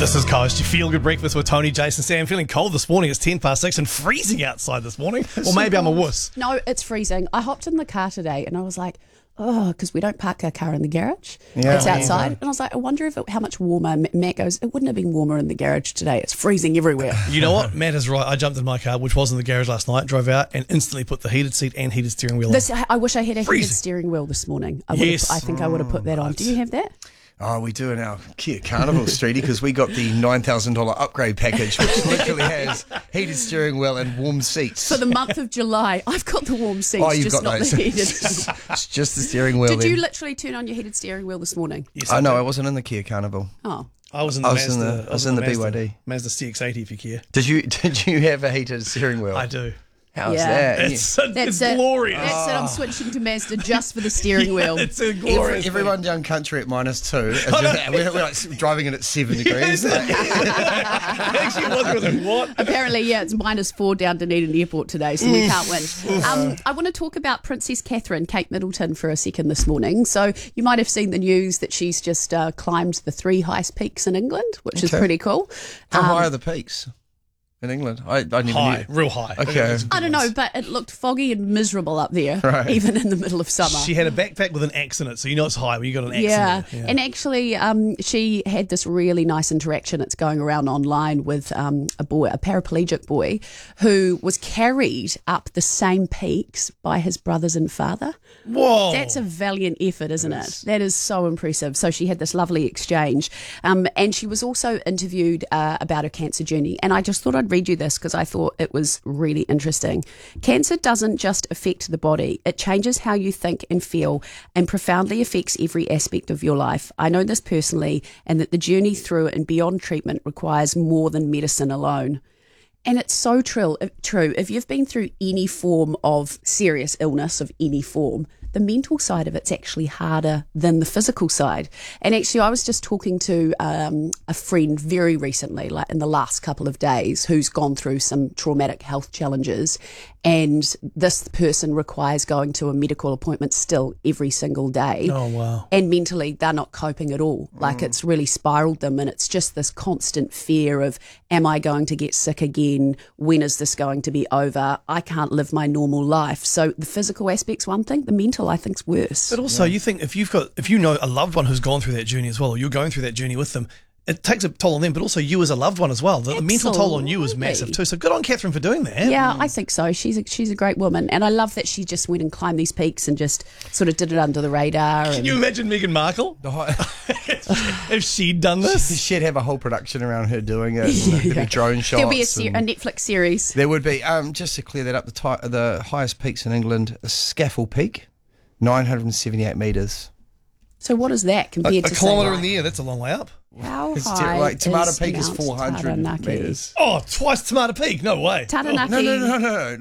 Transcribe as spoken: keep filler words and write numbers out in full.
This is Coast, your feel-good breakfast with Tony, Jason, Sam. Feeling cold this morning. It's ten past six and freezing outside this morning. Or maybe I'm a wuss. No, it's freezing. I hopped in the car today and I was like, oh, because we don't park our car in the garage. Yeah. It's outside. Yeah. And I was like, I wonder if it, how much warmer. Matt goes, it wouldn't have been warmer in the garage today. It's freezing everywhere. You know what? Matt is right. I jumped in my car, which was in the garage last night, drove out and instantly put the heated seat and heated steering wheel on. This, I wish I had a Freezing. heated steering wheel this morning. I, would've- Yes. I think I would have put that on. Do you have that? Oh, we do in our Kia Carnival, Streety, because we got the nine thousand dollars upgrade package, which literally has heated steering wheel and warm seats. For the month of July, I've got the warm seats, oh, you've just got not those. the heated. It's just the steering wheel. Did then. you literally turn on your heated steering wheel this morning? Yes, Oh, no, did. I wasn't in the Kia Carnival. Oh. I was in the I was in Mazda. the- I was in the B Y D. Mazda, Mazda C X eighty if you care. Did you Did you have a heated steering wheel? I do. How's Yeah. that? It's, That's it's it. glorious. That's it. I'm switching to Mazda just for the steering wheel. It's a Every, glorious. everyone down country at minus two. Is just, we're, we're like driving it at seven degrees. Actually, it was really what? Apparently, yeah, it's minus four down Dunedin Airport today, so we can't win. Um, I want to talk about Princess Catherine, Kate Middleton, for a second this morning. So you might have seen the news that she's just uh, climbed the three highest peaks in England, which is Okay. pretty cool. How Um, high are the peaks in England? I, I never High, knew. real high. Okay. I don't know, but it looked foggy and miserable up there, Right. even in the middle of summer. She had a backpack with an axe in it, so you know it's high when you got an axe Yeah. in it. and actually, um, she had this really nice interaction. It's going around online with um, a boy, a paraplegic boy, who was carried up the same peaks by his brothers and father. Whoa. That's a valiant effort, isn't it? That is so impressive. So she had this lovely exchange. Um, and she was also interviewed uh, about her cancer journey. And I just thought I'd read you this because I thought it was really interesting. Cancer doesn't just affect the body, it changes how you think and feel and profoundly affects every aspect of your life. I know this personally, and that the journey through and beyond treatment requires more than medicine alone. And it's so true, true. If you've been through any form of serious illness of any form, the mental side of it's actually harder than the physical side. And actually, I was just talking to um, a friend very recently, like in the last couple of days, who's gone through some traumatic health challenges. And this person requires going to a medical appointment still every single day. Oh, wow. And mentally, they're not coping at all. Like it's really spiraled them. And it's just this constant fear of, am I going to get sick again? When is this going to be over? I can't live my normal life. So the physical aspect's one thing. The mental, I think, is worse. But also, you think if you've got, if you know a loved one who's gone through that journey as well, or you're going through that journey with them, it takes a toll on them, but also you as a loved one as well. The, the mental toll on you is massive too. So good on Catherine for doing that. Yeah, I think so. She's a, she's a great woman. And I love that she just went and climbed these peaks and just sort of did it under the radar. Can And you imagine Meghan Markle The high- if she'd done this? She'd have a whole production around her doing it. And there'd be drone shots. There'll be a, ser- a and- Netflix series. There would be. Um, just to clear that up, the, ti- the highest peaks in England, Scafell Peak, nine hundred seventy-eight metres. So what is that A, compared a to kilometre say, in the air, that's a long way up. how It's high ter- like Tomato is Peak is Mount four hundred Taranaki? metres. Oh, twice Tomato Peak, no way. Taranaki. No, no, no, no, no.